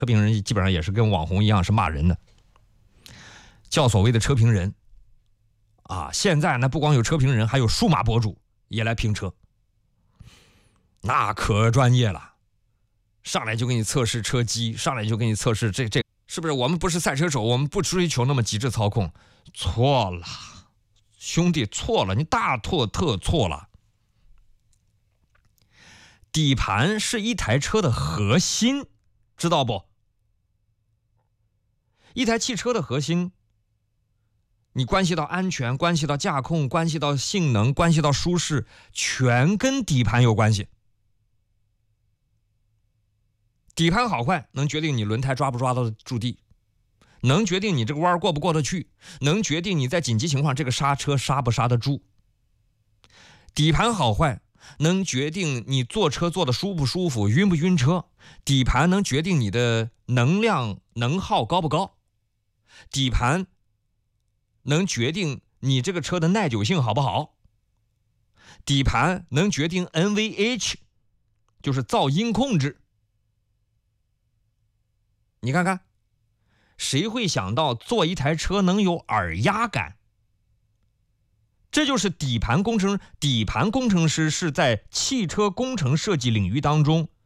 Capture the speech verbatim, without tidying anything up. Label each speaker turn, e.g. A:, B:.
A: 车评人基本上也是跟网红一样是骂人的，叫所谓的车评人啊。现在呢，不光有车评人，还有数码博主也来评车，那可专业了，上来就给你测试车机，上来就给你测试这这是不是？我们不是赛车手，我们不追求那么极致操控。错了，兄弟，错了，你大错特错了。底盘是一台车的核心，知道不？一台汽车的核心，你关系到安全，关系到驾控，关系到性能，关系到舒适，全跟底盘有关系。底盘好坏能决定你轮胎抓不抓到住地，能决定你这个弯过不过得去，能决定你在紧急情况这个刹车刹不刹得住。底盘好坏能决定你坐车坐得舒不舒服，晕不晕车。底盘能决定你的能量能耗高不高，底盘能决定你这个车的耐久性好不好，底盘能决定 N V H， 就是噪音控制。你看看，谁会想到做一台车能有耳压感？这就是底盘工程，底盘工程师是在汽车工程设计领域当中